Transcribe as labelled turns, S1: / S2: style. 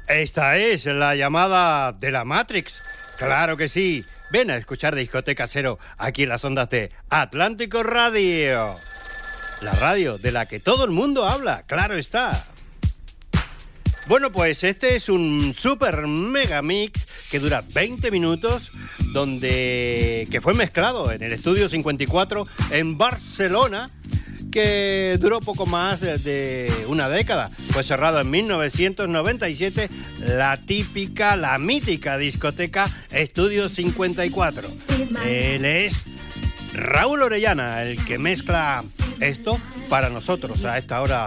S1: Esta es la llamada de la Matrix. Claro que sí. Ven a escuchar Discoteca Cero aquí en las ondas de Atlántico Radio. La radio de la que todo el mundo habla, claro está. Bueno, pues este es un super mega mix que dura 20 minutos, que fue mezclado en el Estudio 54 en Barcelona, que duró poco más de una década. Fue cerrado en 1997, la mítica discoteca Estudio 54. Él es Raúl Orellana, el que mezcla esto para nosotros a esta hora